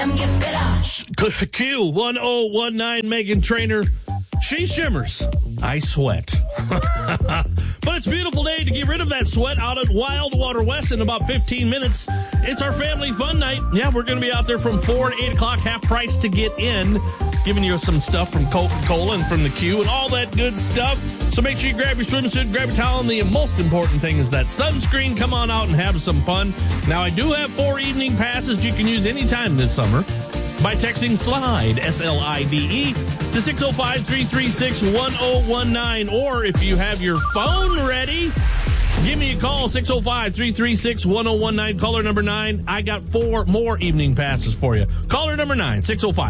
them get better. Q1019 Megan Trainor. She shimmers. I sweat. But it's a beautiful day to get rid of that sweat out at Wildwater West in about 15 minutes. It's our family fun night. Yeah, we're going to be out there from 4 to 8 o'clock, half price to get in. Giving you some stuff from Coca-Cola and from the Q and all that good stuff. So make sure you grab your swimsuit, grab your towel, and the most important thing is that sunscreen. Come on out and have some fun. Now, I do have 4 evening passes you can use anytime this summer by texting SLIDE, S-L-I-D-E, to 605-336-1019. Or if you have your phone ready, give me a call, 605-336-1019, caller number 9. I got 4 more evening passes for you. Caller number 9,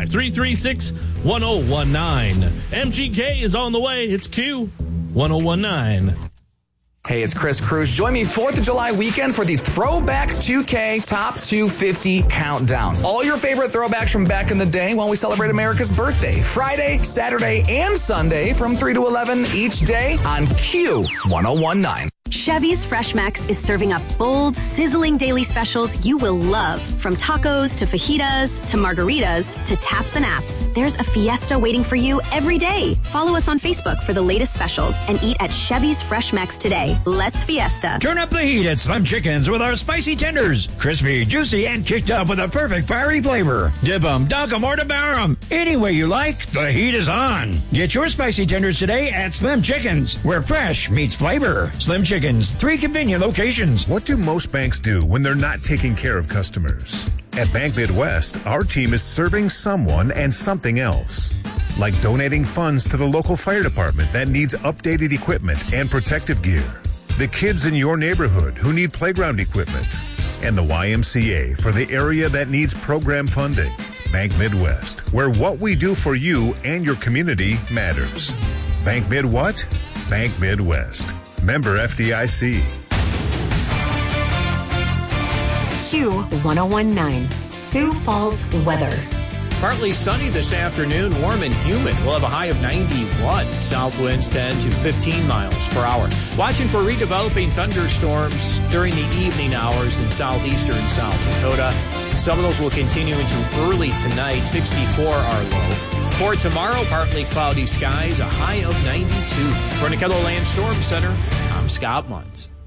605-336-1019. MGK is on the way. It's Q1019. Hey, it's Chris Cruz. Join me 4th of July weekend for the Throwback 2K Top 250 Countdown. All your favorite throwbacks from back in the day while we celebrate America's birthday. Friday, Saturday, and Sunday from 3 to 11 each day on Q1019. Chevy's Fresh Max is serving up bold, sizzling daily specials you will love. From tacos to fajitas to margaritas to taps and apps, there's a fiesta waiting for you every day. Follow us on Facebook for the latest specials and eat at Chevy's Fresh Max today. Let's fiesta. Turn up the heat at Slim Chickens with our spicy tenders. Crispy, juicy, and kicked up with a perfect fiery flavor. Dip 'em, dunk 'em, or devour 'em. Any way you like, the heat is on. Get your spicy tenders today at Slim Chickens, where fresh meets flavor. Slim Chickens, 3 convenient locations. What do most banks do when they're not taking care of customers? At Bank Midwest, our team is serving someone and something else. Like donating funds to the local fire department that needs updated equipment and protective gear. The kids in your neighborhood who need playground equipment. And the YMCA for the area that needs program funding. Bank Midwest, where what we do for you and your community matters. Bank Mid what? Bank Midwest. Member FDIC. Q1019, Sioux Falls weather. Partly sunny this afternoon, warm and humid. We'll have a high of 91. South winds 10 to 15 miles per hour. Watching for redeveloping thunderstorms during the evening hours in southeastern South Dakota. Some of those will continue into early tonight. 64 are low. For tomorrow, partly cloudy skies, a high of 92. For the KELOLAND Storm Center, I'm Scott Muntz.